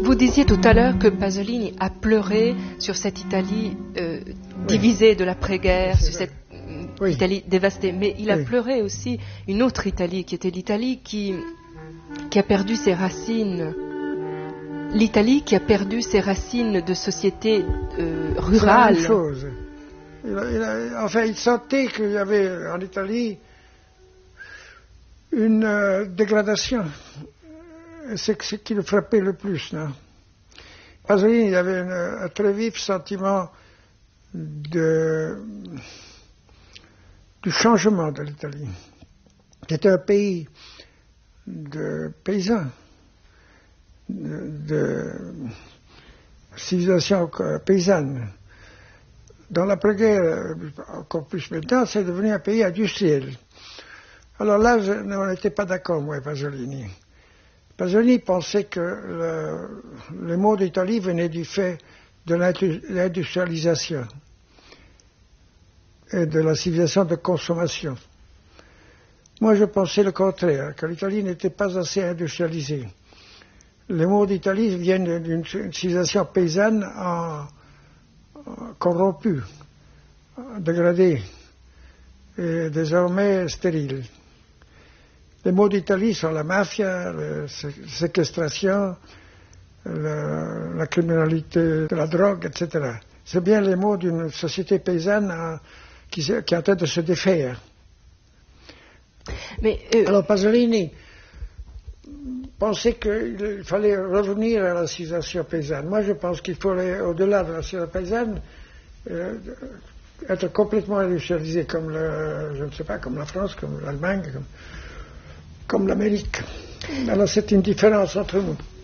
Vous disiez tout à l'heure que Pasolini a pleuré sur cette Italie divisée de l'après-guerre, sur cette Italie dévastée. Mais il a pleuré aussi une autre Italie, qui était l'Italie qui a perdu ses racines. L'Italie qui a perdu ses racines de société rurale. C'est la même chose. Il sentait qu'il y avait en Italie une dégradation. C'est ce qui le frappait le plus, non? Pasolini avait un très vif sentiment du changement de l'Italie. C'était un pays de paysans, de civilisation paysanne. Dans l'après-guerre, encore plus maintenant, c'est devenu un pays industriel. Alors là, on n'était pas d'accord, moi et Pasolini. Pasolini pensait que le mot d'Italie venait du fait de l'industrialisation et de la civilisation de consommation. Moi, je pensais le contraire, que l'Italie n'était pas assez industrialisée. Les mots d'Italie viennent d'une civilisation paysanne corrompue, dégradée et désormais stérile. Les mots d'Italie sont la mafia, la séquestration, la criminalité de la drogue, etc. C'est bien les mots d'une société paysanne qui est en train de se défaire. Alors Pasolini pensait qu'il fallait revenir à la civilisation paysanne. Moi, je pense qu'il faudrait, au-delà de la civilisation paysanne, être complètement industrialisé comme je ne sais pas, comme la France, comme l'Allemagne, comme l'Amérique. Alors c'est une différence entre nous.